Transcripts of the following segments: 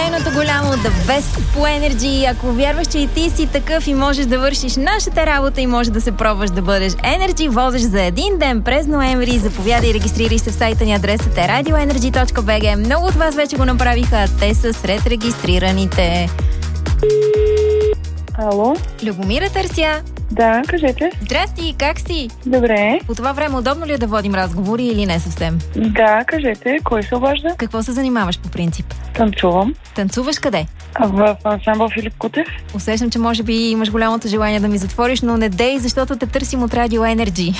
нейното голямо The Best по Energy. Ако вярваш, че и ти си такъв и можеш да вършиш нашата работа и можеш да се пробваш да бъдеш Energy, возиш за един ден през ноември. Заповядай и регистрирай се в сайта ни, адресът е radioenergy.bg. Много от вас вече го направиха, те са сред регистрираните. Ало? Любомира търся. Да, кажете. Здрасти, как си? Добре. По това време удобно ли е да водим разговори или не съвсем? Да, кажете. Кой се обажда? Какво се занимаваш по принцип? Танцувам. Танцуваш къде? В ансамбъл Филип Кутев. Усещам, че може би имаш голямото желание да ми затвориш, но не дей, защото те търсим от Радио Energy.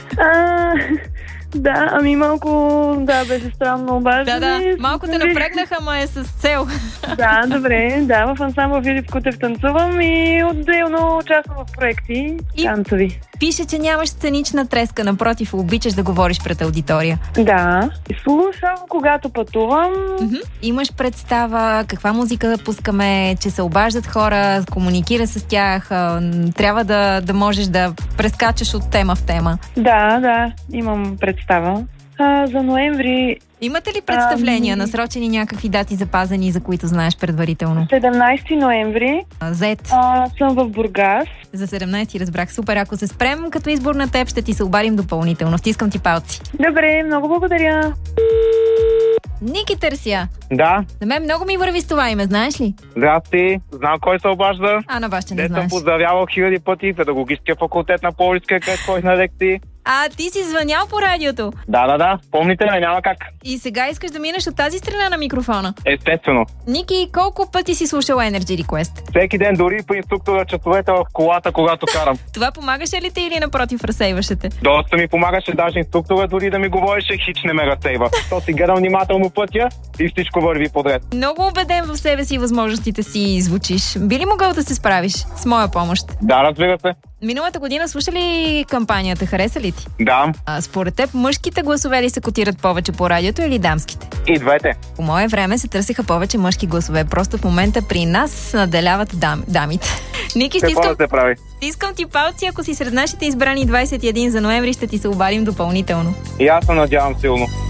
Да, ами малко, беше странно обаждане. Да, малко те напрегнаха, ама е с цел. Да, добре, да, в ансамбъл Филип Кутев танцувам и отделно участвам в проекти танцови. Пише, че нямаш сценична треска, напротив, обичаш да говориш пред аудитория. Да, слушам, когато пътувам. Имаш представа каква музика да пускаме, че се обаждат хора, комуникира с тях, трябва да можеш да прескачаш от тема в тема. Да, имам представа. За ноември... Имате ли представления, насрочени някакви дати запазени, за които знаеш предварително? 17 ноември. Зет. Съм в Бургас. За 17 разбрах. Супер, ако се спрем като избор на теб, ще ти се обадим допълнително. Стискам ти палци. Добре, много благодаря. Ники търся. Да. На мен много ми върви с това име, знаеш ли? Здрасти, знам кой се обажда. На вас ще не знаеш. Съм поздравявал хиляди пъти педагогическия факултет на Пловдивския кръг, кой на лекции. Ти си звънял по радиото? Да. Помните ме, няма как. И сега искаш да минеш от тази страна на микрофона? Естествено. Ники, колко пъти си слушал Energy Request? Всеки ден, дори по инструктора часовете в колата, когато карам. Това помагаше ли ти или напротив разсейваше те? Доста ми помагаше, даже инструктора дори да ми говореше, хич не ме разсейва. То си гледам внимателно пътя и всичко върви подред. Много убеден в себе си и възможностите си звучиш. Би ли могъл да се справиш с моя помощ? Да, разбира се. Миналата година слуша ли кампанията? Хареса ли ти? Да. Според теб мъжките гласове ли се котират повече по радиото или дамските? И двете. По мое време се търсиха повече мъжки гласове. Просто в момента при нас наделяват дамите. Ники, стискам ти палци, ако си сред нашите избрани 21 за ноември, ще ти се обадим допълнително. И аз се надявам силно.